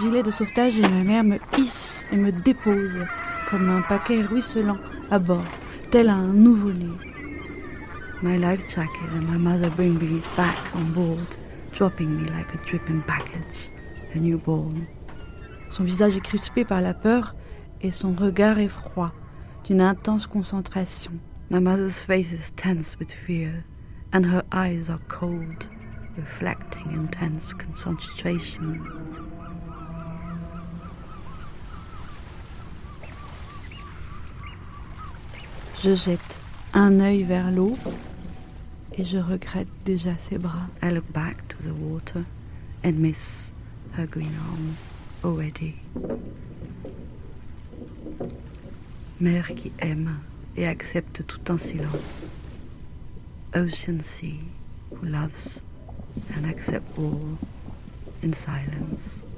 filet de sauvetage et ma mère me hisse et me dépose comme un paquet ruisselant à bord, tel un nouveau-né. My life jacket and my mother bring me back on board, dropping me like a dripping package, a newborn. Son visage est crispé par la peur et son regard est froid, d'une intense concentration. My mother's face is tense with fear, and her eyes are cold, reflecting intense concentration. Je jette un œil vers l'eau et je regrette déjà ses bras. I look back to the water and miss her green arms already. Mère qui aime et accepte tout en silence. Ocean sea who loves and accepts all in silence.